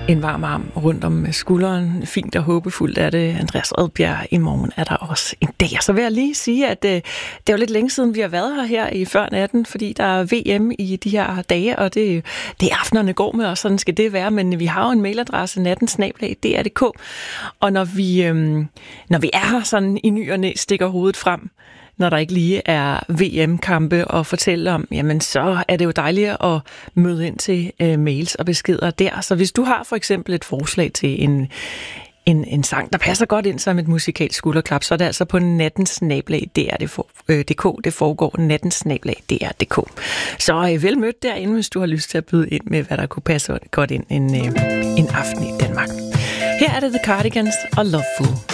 En varm arm rundt om skulderen. Fint og håbefuldt er det. Andreas Odbjerg, i morgen er der også en dag. Så vil jeg lige sige, at det er jo lidt længe siden, vi har været her i før natten, fordi der er VM i de her dage, og det er aftenerne går med, og sådan skal det være. Men vi har jo en mailadresse, natten@dr.dk, og når vi er her sådan i ny og næ, stikker hovedet frem, når der ikke lige er VM-kampe og fortælle om, jamen så er det jo dejligt at møde ind til mails og beskeder der. Så hvis du har for eksempel et forslag til en sang, der passer godt ind som et musikalsk skulderklap, så er det altså på natten@dr.dk. Det foregår natten@dr.dk. Så vel mødt derinde, hvis du har lyst til at byde ind med, hvad der kunne passe godt ind en aften i Danmark. Her er det The Cardigans og Loveful.